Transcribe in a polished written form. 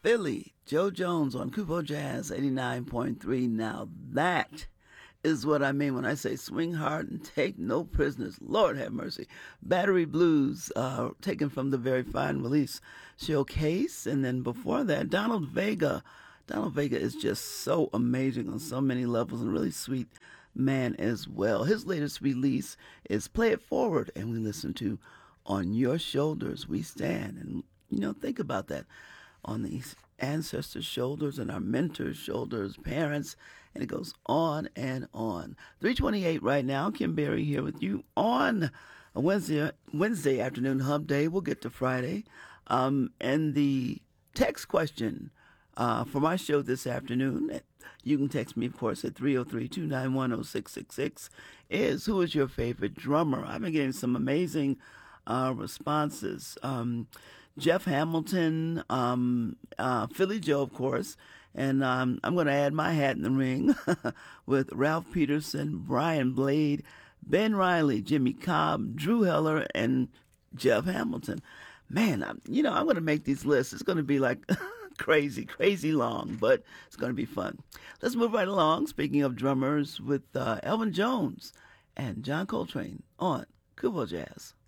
Philly, Joe Jones on Kupo Jazz 89.3. Now that is what I mean when I say swing hard and take no prisoners. Lord have mercy. Battery Blues, taken from the very fine release Showcase. And then before that, Donald Vega. Donald Vega is just so amazing on so many levels and really sweet man as well. His latest release is Play It Forward, and we listen to On Your Shoulders We Stand. And, think about that. On these ancestors' shoulders and our mentors' shoulders, parents, and it goes on and on. 3:28 right now. Kim Berry here with you on a Wednesday afternoon hub day. We'll get to Friday. And the text question for my show this afternoon, you can text me, of course, at 303-291-0666, is who is your favorite drummer? I've been getting some amazing responses. Jeff Hamilton, Philly Joe, of course, and I'm going to add my hat in the ring with Ralph Peterson, Brian Blade, Ben Riley, Jimmy Cobb, Drew Heller, and Jeff Hamilton. Man, I'm going to make these lists. It's going to be like crazy long, but it's going to be fun. Let's move right along. Speaking of drummers, with Elvin Jones and John Coltrane on Kupo Jazz.